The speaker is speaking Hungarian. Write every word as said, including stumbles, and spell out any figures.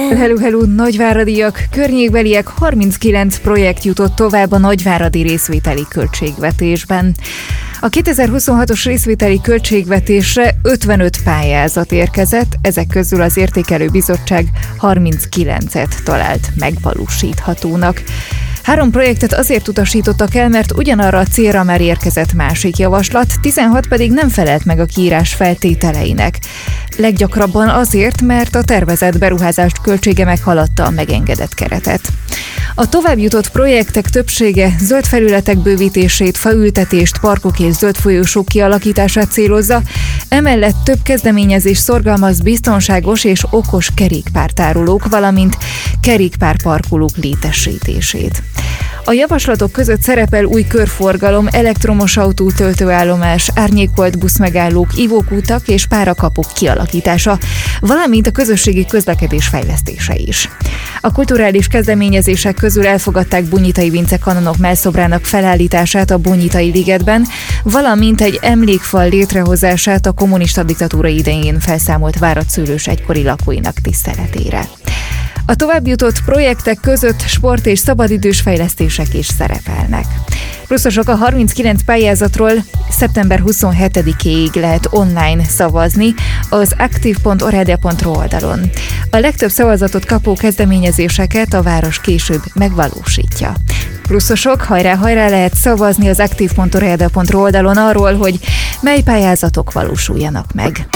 Hello, hello, nagyváradiak, környékbeliek, harminckilenc projekt jutott tovább a nagyváradi részvételi költségvetésben. A kétezer-huszonhatos részvételi költségvetésre ötvenöt pályázat érkezett, ezek közül az értékelő bizottság harminckilencet talált megvalósíthatónak. Három projektet azért utasítottak el, mert ugyanarra a célra már érkezett másik javaslat, tizenhat pedig nem felelt meg a kiírás feltételeinek. Leggyakrabban azért, mert a tervezett beruházást költsége meghaladta a megengedett keretet. A tovább jutott projektek többsége zöld felületek bővítését, faültetést, parkok és zöld folyósók kialakítását célozza, emellett több kezdeményezés szorgalmaz biztonságos és okos kerékpártárolók, valamint kerékpárparkolók létesítését. A javaslatok között szerepel új körforgalom, elektromos autó töltőállomás, árnyékolt buszmegállók, ivókútak és párakapuk kialakítása, valamint a közösségi közlekedés fejlesztése is. A kulturális kezdeményezések közül elfogadták Bunyitai Vince kanonok mellszobrának felállítását a Bunyitai ligetben, valamint egy emlékfal létrehozását a kommunista diktatúra idején felszámolt várad-szőlős egykori lakóinak tiszteletére. A tovább jutott projektek között sport és szabadidős fejlesztések is szerepelnek. Pluszosok, a harminckilenc pályázatról szeptember huszonhetedikéig lehet online szavazni az aktív pont oradea pont ru oldalon. A legtöbb szavazatot kapó kezdeményezéseket a város később megvalósítja. Pluszosok, hajrá-hajrá lehet szavazni az aktív pont oradea pont ru oldalon arról, hogy mely pályázatok valósuljanak meg.